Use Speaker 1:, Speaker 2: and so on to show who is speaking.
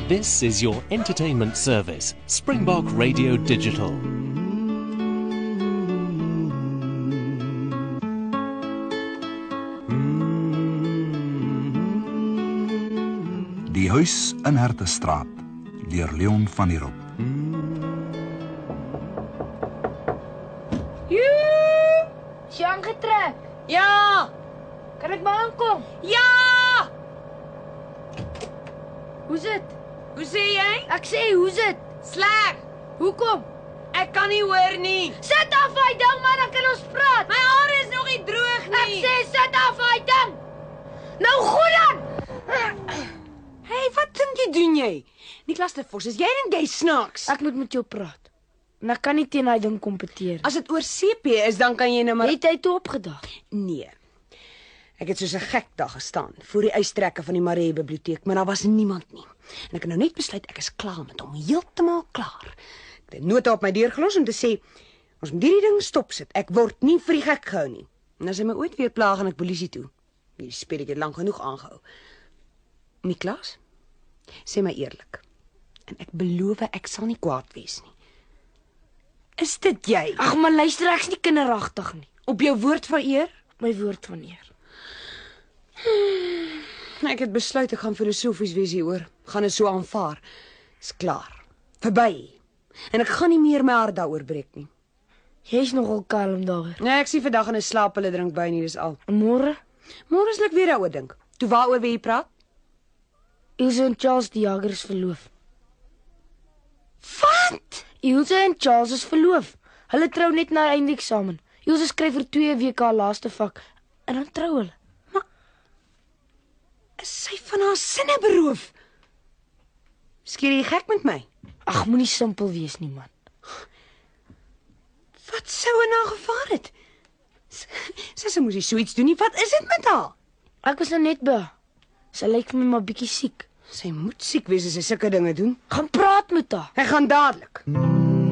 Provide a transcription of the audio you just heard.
Speaker 1: This is your entertainment service, Springbok Radio Digital.
Speaker 2: Die huis in Hertestraat, deur Leon van der Roop.
Speaker 3: Is jy aangetrek?
Speaker 4: Ja!
Speaker 3: Kan ek maar aankom?
Speaker 4: Ja!
Speaker 3: Hoe's dit?
Speaker 4: Hoe sê jy?
Speaker 3: Ek sê, hoe's dit?
Speaker 4: Sleg!
Speaker 3: Hoekom?
Speaker 4: Ek kan nie hoor nie.
Speaker 3: Sit af hy ding man, dan kan ons praat.
Speaker 4: My hare is nog nie droog
Speaker 3: Ek
Speaker 4: nie.
Speaker 3: sê, sit af hy ding. Nou goed dan.
Speaker 4: Hey, wat dink jy doen jy? Niklas de Vos, is jy dink jy snaaks?
Speaker 3: Ek moet met jou praat. En ek kan nie teen hy ding kompeteer.
Speaker 4: As dit oor CP is, dan kan jy nou maar...
Speaker 3: Het hy toe opgedag?
Speaker 4: Nee. Ek het soos 'n gek dag gestaan voor die uitstrekke van die Maree biblioteek, maar daar was niemand nie. En ek het nou net besluit ek is klaar met hom, heeltemal klaar. Ek het 'n nota op my deur gelos om te sê ons moet hierdie ding stopsit. Ek word nie vir die gek gehou nie. En as hy my ooit weer plaag, gaan ek polisie toe. Hierdie spelletjie het lank genoeg aangehou. Niklas, sê my eerlik. En ek beloof ek sal nie kwaad wees nie. Is dit jy?
Speaker 3: Ag man, luister, ek's nie kinderagtig nie.
Speaker 4: Op jou woord van eer?
Speaker 3: My woord van eer.
Speaker 4: Ek het besluit ek gaan filosofies wees hieroor. Gaan dit so aanvaar. Is klaar. Verby. En ek gaan nie meer my hart daaroor breek nie.
Speaker 3: Jy's nogal kalm daar.
Speaker 4: Nee, ek sien vandag in 'n slaappille drink by nie, dis al.
Speaker 3: En môre?
Speaker 4: Môre sal ek weer daaroor dink. Toe waaroor wil jy praat?
Speaker 3: Ilse en Charles die Jager is verloof.
Speaker 4: Wat?
Speaker 3: Ilse en Charles is verloof. Hulle trou net na eindeksamen. Ilse skryf vir 2 weke haar laaste vak en dan trou hulle.
Speaker 4: Is sy van haar sinne beroof? Skeer jy gek met my?
Speaker 3: Ag, moenie simpel wees nie, man.
Speaker 4: Wat sou in haar gevaar het? Sy moes nie so iets doen nie. Wat is dit met haar?
Speaker 3: Ek was nou net by. Sy lyk vir my maar bietjie siek.
Speaker 4: Sy moet siek wees as sy sulke dinge doen.
Speaker 3: Gaan praat met haar.
Speaker 4: Ek gaan dadelik.